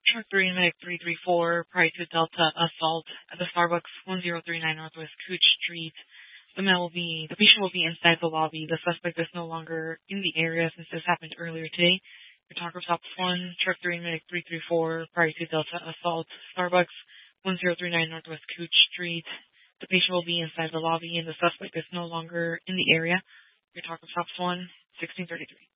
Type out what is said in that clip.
Truck 3 Medic 334, prior to Delta assault at the Starbucks 1039 Northwest Cooch Street. The patient will be inside the lobby. The suspect is no longer in the area since this happened earlier today. Your talker stops 1, Truck 3 Medic 334, prior to Delta assault, Starbucks 1039 Northwest Cooch Street. The patient will be inside the lobby and the suspect is no longer in the area. Your talker stops 1, 1633.